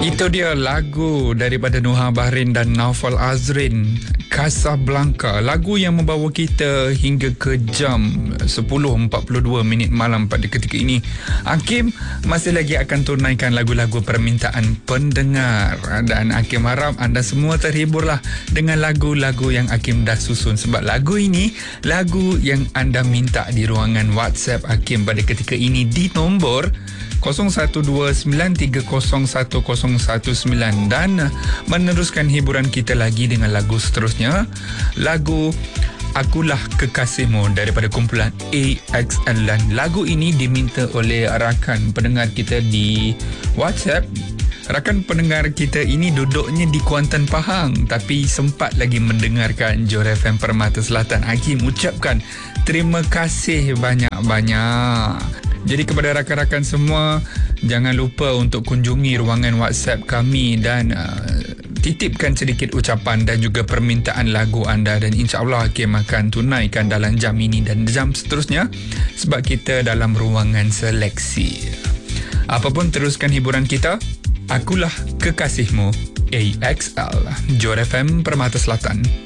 Itu dia lagu daripada Nuha Bahrin dan Naufal Azrin, Casablanca. Lagu yang membawa kita hingga ke jam 10.42 malam pada ketika ini. Hakim masih lagi akan tunaikan lagu-lagu permintaan pendengar. Dan Hakim harap anda semua terhiburlah dengan lagu-lagu yang Hakim dah susun. Sebab lagu ini, lagu yang anda minta di ruangan WhatsApp Hakim pada ketika ini di nombor 0129301019 dan meneruskan hiburan kita lagi dengan lagu seterusnya, lagu Akulah Kekasihmu daripada kumpulan AXL. Dan lagu ini diminta oleh rakan pendengar kita di WhatsApp. Rakan pendengar kita ini duduknya di Kuantan Pahang tapi sempat lagi mendengarkan Johor FM Permata Selatan. Hakim ucapkan terima kasih banyak-banyak. Jadi kepada rakan-rakan semua, jangan lupa untuk kunjungi ruangan WhatsApp kami dan titipkan sedikit ucapan dan juga permintaan lagu anda, dan insya-Allah Hakim akan tunaikan dalam jam ini dan jam seterusnya sebab kita dalam ruangan seleksi. Apapun, teruskan hiburan kita. Akulah Kekasihmu, AXL, Johor FM Permata Selatan.